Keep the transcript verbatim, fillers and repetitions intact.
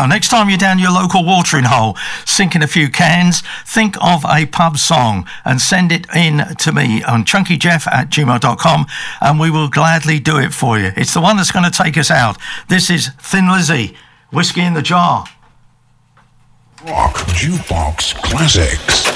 Now, next time you're down your local watering hole, sinking a few cans, think of a pub song and send it in to me on chunkyjeff at gmail dot com, and we will gladly do it for you. It's the one that's going to take us out. This is Thin Lizzy, Whiskey in the Jar. Rock Jukebox Classics.